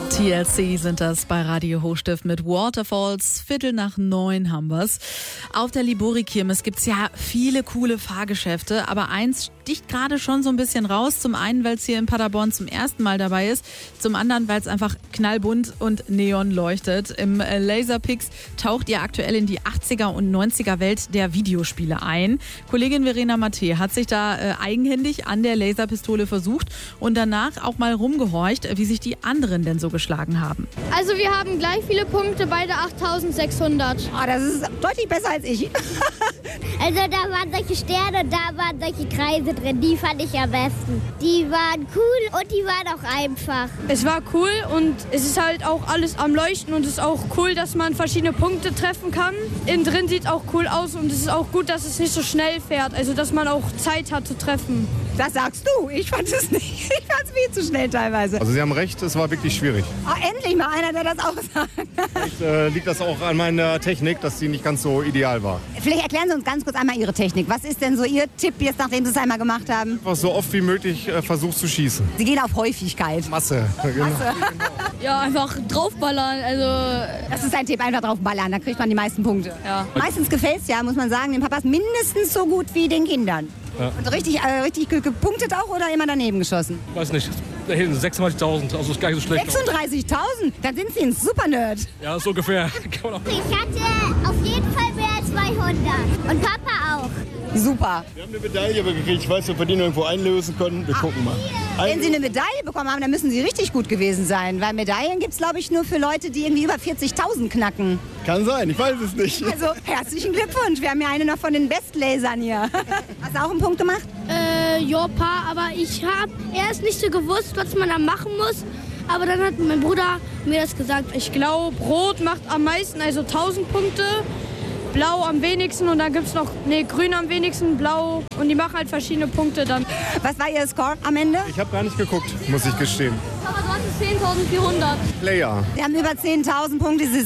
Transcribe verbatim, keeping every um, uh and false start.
T L C sind das bei Radio Hochstift mit Waterfalls. Viertel nach neun haben wir's. Auf der Libori-Kirmes gibt's ja viele coole Fahrgeschäfte, aber eins sticht gerade schon so ein bisschen raus. Zum einen, weil es hier in Paderborn zum ersten Mal dabei ist, zum anderen, weil es einfach knallbunt und neon leuchtet. Im Laserpix taucht ihr aktuell in die achtziger und neunziger Welt der Videospiele ein. Kollegin Verena Matthä hat sich da äh, eigenhändig an der Laserpistole versucht und danach auch mal rumgehorcht, wie sich die anderen denn so geschlagen haben. Also wir haben gleich viele Punkte, beide achttausendsechshundert. Oh, das ist deutlich besser als ich. Also da waren solche Sterne, da waren solche Kreise drin, die fand ich am besten. Die waren cool und die waren auch einfach. Es war cool und es ist halt auch alles am Leuchten und es ist auch cool, dass man verschiedene Punkte treffen kann. Innen drin sieht es auch cool aus und es ist auch gut, dass es nicht so schnell fährt, also dass man auch Zeit hat zu treffen. Das sagst du, ich fand es nicht. Ich fand es viel zu schnell teilweise. Also Sie haben recht, es war wirklich schwierig. Oh, endlich mal einer, der das auch sagt. Vielleicht äh, liegt das auch an meiner Technik, dass sie nicht ganz so ideal war. Vielleicht erklären Sie uns ganz kurz einmal Ihre Technik. Was ist denn so Ihr Tipp jetzt, nachdem Sie es einmal gemacht haben? Einfach so oft wie möglich äh, versucht zu schießen. Sie gehen auf Häufigkeit. Masse. Genau. Masse. Ja, einfach draufballern, also... Das ist ein Tipp, einfach drauf ballern, dann kriegt man die meisten Punkte. Ja. Meistens gefällt es ja, muss man sagen, den Papas mindestens so gut wie den Kindern. Ja. Und richtig, äh, richtig ge- gepunktet auch oder immer daneben geschossen? Weiß nicht, da hinten sechsunddreißigtausend, also ist gar nicht so schlecht. sechsunddreißigtausend? Dann sind Sie ein Super-Nerd. Ja, so ungefähr. Kann man auch. Ich hatte auf jeden Fall mehr als zweihundert. Und Papa auch. Super. Wir haben eine Medaille gekriegt. Ich weiß nicht, ob wir die irgendwo einlösen können. Wir gucken mal. Wenn Sie eine Medaille bekommen haben, dann müssen Sie richtig gut gewesen sein. Weil Medaillen gibt es, glaube ich, nur für Leute, die irgendwie über vierzigtausend knacken. Kann sein, ich weiß es nicht. Also herzlichen Glückwunsch. Wir haben ja eine noch von den Bestlasern hier. Hast du auch einen Punkt gemacht? Äh, ja, paar, aber ich habe erst nicht so gewusst, was man da machen muss. Aber dann hat mein Bruder mir das gesagt. Ich glaube, Rot macht am meisten, also tausend Punkte. Blau am wenigsten und dann gibt es noch, nee, Grün am wenigsten, Blau und die machen halt verschiedene Punkte dann. Was war Ihr Score am Ende? Ich habe gar nicht geguckt, muss ich gestehen. Aber du hattest zehntausendvierhundert. Player. Sie haben über zehntausend Punkte. Sie